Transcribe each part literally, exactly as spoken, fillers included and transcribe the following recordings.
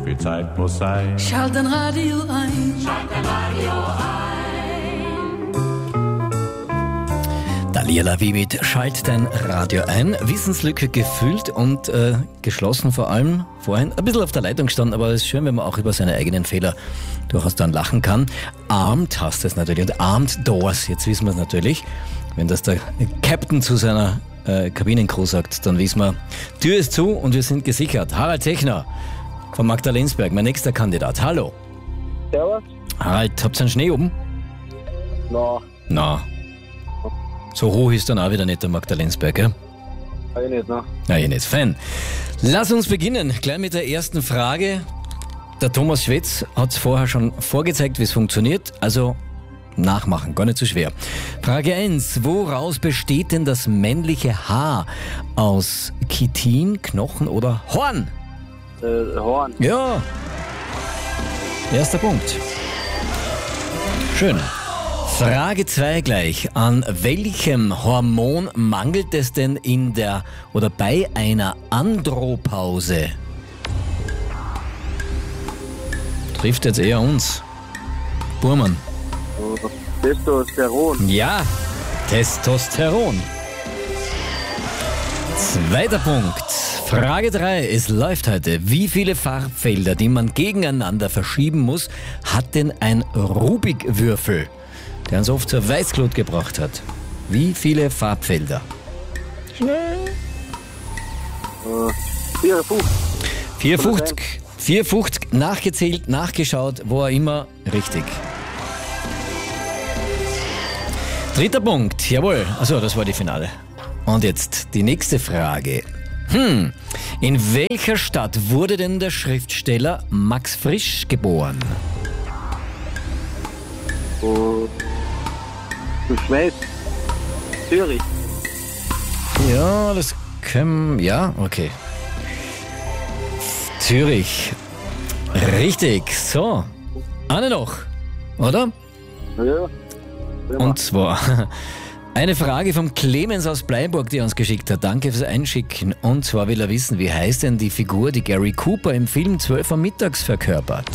viel Zeit muss sein. Schalt ein Radio ein. Schalt ein Radio ein. Dalia Lavi mit Schalt dein Radio ein. Wissenslücke gefüllt und äh, geschlossen vor allem. Vorhin ein bisschen auf der Leitung gestanden, aber es ist schön, wenn man auch über seine eigenen Fehler durchaus dann lachen kann. Armed hast es natürlich und Armed Doors, jetzt wissen wir es natürlich. Wenn das der Captain zu seiner äh, Kabinencrew sagt, dann wissen wir, Tür ist zu und wir sind gesichert. Harald Zechner von Magdalensberg, mein nächster Kandidat. Hallo. Servus. Harald, habt ihr einen Schnee oben? Na, Na. So hoch ist dann auch wieder nicht der Magdalensberg, gell? kann ich nicht, ne? Na, ich nicht. Fein. Lass uns beginnen, gleich mit der ersten Frage. Der Thomas Schwetz hat es vorher schon vorgezeigt, wie es funktioniert. Also nachmachen, gar nicht so schwer. Frage eins. Woraus besteht denn das männliche Haar? Aus Chitin, Knochen oder Horn? Äh, Horn. Ja. Erster Punkt. Schön. Frage zwei gleich. An welchem Hormon mangelt es denn in der oder bei einer Andropause? Trifft jetzt eher uns. Burmann. Testosteron. Ja, Testosteron. Zweiter Punkt. Frage drei. Es läuft heute. Wie viele Farbfelder, die man gegeneinander verschieben muss, hat denn ein Rubik-Würfel, der uns oft zur Weißglut gebracht hat? Wie viele Farbfelder? Schnell. Äh, vierundfünfzig. vierundfünfzig. vierundfünfzig, nachgezählt, nachgeschaut, wo er immer richtig. Dritter Punkt, jawohl. Achso, das war die Finale. Und jetzt die nächste Frage. Hm, in welcher Stadt wurde denn der Schriftsteller Max Frisch geboren? Oh. Du Schweiz. Zürich. Ja, das können... Ja, okay. Zürich. Richtig. So. Eine noch, oder? Ja. Und zwar eine Frage vom Clemens aus Bleiburg, die er uns geschickt hat. Danke fürs Einschicken. Und zwar will er wissen, wie heißt denn die Figur, die Gary Cooper im Film zwölf Uhr mittags verkörpert?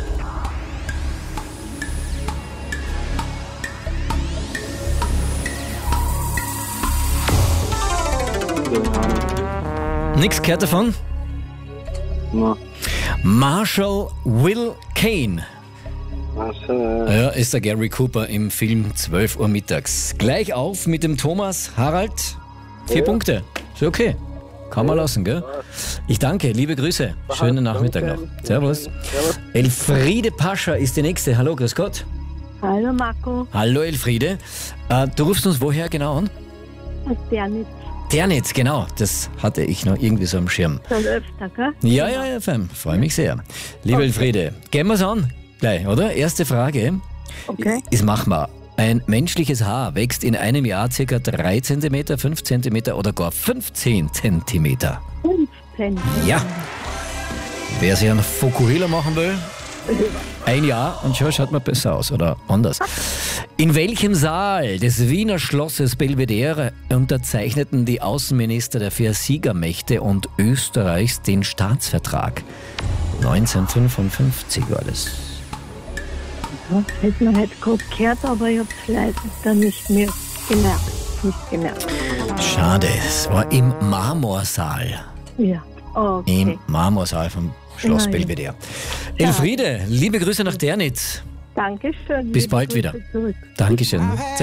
Nix gehört davon? Na. Marshall Will Kane. Also, Ja, ist der Gary Cooper im Film zwölf Uhr mittags. Gleich auf mit dem Thomas. Harald, vier Ja. Punkte. Ist okay. Kann man lassen, gell? Ich danke, liebe Grüße. Schönen Nachmittag noch. Servus. Servus. Elfriede Pascha ist die nächste. Hallo, grüß Gott. Hallo Marco, Hallo Elfriede. Äh, du rufst uns woher genau an? aus Dernitz. Dernitz, genau. Das hatte ich noch irgendwie so am Schirm. Schon öfter, gell? Ja, ja, ja, fein. Freue mich sehr. Liebe Okay. Elfriede, gehen wir's an. Gleich, oder? Erste Frage. Okay. Ist machbar. Ein menschliches Haar wächst in einem Jahr ca. drei Zentimeter, fünf Zentimeter oder gar fünfzehn Zentimeter. fünfzehn. Ja. Wer sich einen Fukuhila machen will, ein Jahr und schon schaut man besser aus oder anders. In welchem Saal des Wiener Schlosses Belvedere unterzeichneten die Außenminister der vier Siegermächte und Österreichs den Staatsvertrag? neunzehnhundertfünfundfünfzig war das. Ja, hätte man halt gut gehört, aber ich habe es leider dann nicht mehr gemerkt. Nicht gemerkt. Schade, es war im Marmorsaal. Ja, okay. Im Marmorsaal vom Schloss Nein. Belvedere. Elfriede, liebe Grüße nach Dernitz. Dankeschön. Bis Liebe bald Grüße wieder. zurück. Dankeschön.